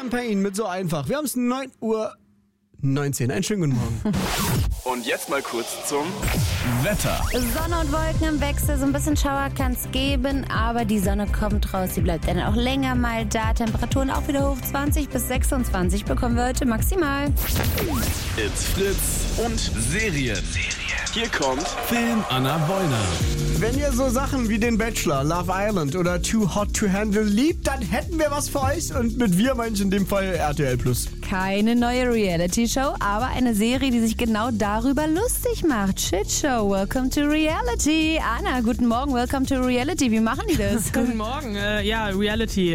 Payne mit So einfach. Wir haben es 9:19 Uhr. Einen schönen guten Morgen. Und jetzt mal kurz zum Wetter. Sonne und Wolken im Wechsel, so ein bisschen Schauer kann es geben, aber die Sonne kommt raus, sie bleibt dann auch länger mal da. Temperaturen auch wieder hoch, 20 bis 26 bekommen wir heute maximal. It's Fritz und Serien. Hier kommt Film Anna Wollner. Wenn ihr so Sachen wie den Bachelor, Love Island oder Too Hot to Handle liebt, dann hätten wir was für euch. Und mit wir meine ich in dem Fall RTL+. Keine neue Reality-Show, aber eine Serie, die sich genau darüber lustig macht. Shitshow, welcome to Reality. Anna, guten Morgen, welcome to Reality. Wie machen die das? Guten Morgen, Reality,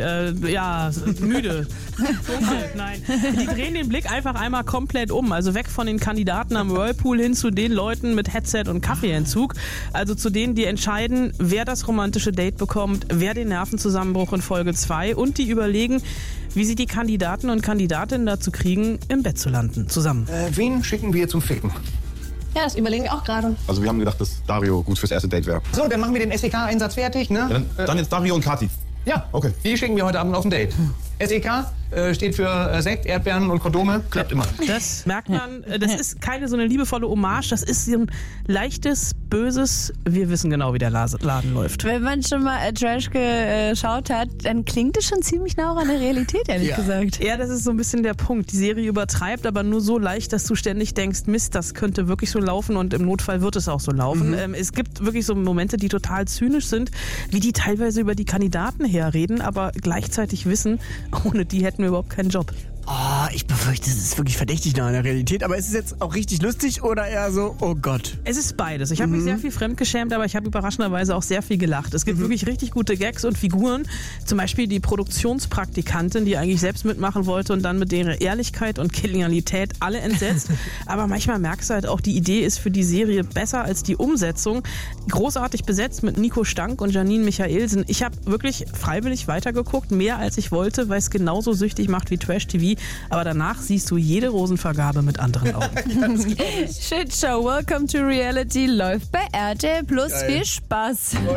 müde. Dunkel, nein. Die drehen den Blick einfach einmal komplett um, also weg von den Kandidaten am Whirlpool hin zu den Leuten mit Headset und Kaffeeentzug, also zu denen, die entscheiden, wer das romantische Date bekommt, wer den Nervenzusammenbruch in Folge 2 und die überlegen, wie sie die Kandidaten und Kandidatinnen dazu kriegen, im Bett zu landen, zusammen. Wen schicken wir zum Ficken? Ja, das überlegen wir auch gerade. Also wir haben gedacht, dass Dario gut fürs erste Date wäre. So, dann machen wir den SEK-Einsatz fertig, ne? Dann jetzt Dario und Kati. Ja, Okay. Die schicken wir heute Abend auf ein Date. SEK steht für Sekt, Erdbeeren und Kondome. Klappt immer. Das merkt man, das ist keine so eine liebevolle Hommage, das ist so ein leichtes, böses, wir wissen genau, wie der Laden läuft. Wenn man schon mal Trash geschaut hat, dann klingt es schon ziemlich nah auch an der Realität, ehrlich gesagt. Ja, das ist so ein bisschen der Punkt. Die Serie übertreibt, aber nur so leicht, dass du ständig denkst, Mist, das könnte wirklich so laufen und im Notfall wird es auch so laufen. Es gibt wirklich so Momente, die total zynisch sind, wie die teilweise über die Kandidaten herreden, aber gleichzeitig wissen, ohne die hätten wir überhaupt keinen Job. Oh, ich befürchte, es ist wirklich verdächtig nah an der Realität. Aber ist es jetzt auch richtig lustig oder eher so, oh Gott? Es ist beides. Ich habe mich sehr viel fremdgeschämt, aber ich habe überraschenderweise auch sehr viel gelacht. Es gibt wirklich richtig gute Gags und Figuren. Zum Beispiel die Produktionspraktikantin, die eigentlich selbst mitmachen wollte und dann mit ihrer Ehrlichkeit und Genialität alle entsetzt. Aber manchmal merkst du halt auch, die Idee ist für die Serie besser als die Umsetzung. Großartig besetzt mit Nico Stank und Janine Michaelsen. Ich habe wirklich freiwillig weitergeguckt, mehr als ich wollte, weil es genauso süchtig macht wie Trash-TV. Aber danach siehst du jede Rosenvergabe mit anderen Augen. Shitshow, welcome to Reality läuft bei RTL+. Viel Spaß.